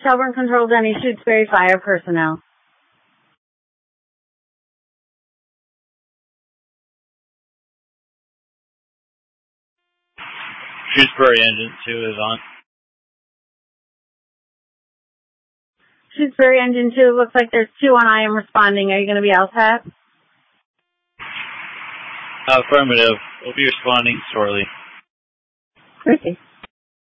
Shelburne Control, Denny Shutesbury Fire personnel. Shutesbury Engine 2 is on. Shutesbury Engine 2, looks like there's 2 on I am responding. Are you going to be LTAP? Affirmative. We'll be responding shortly. Okay.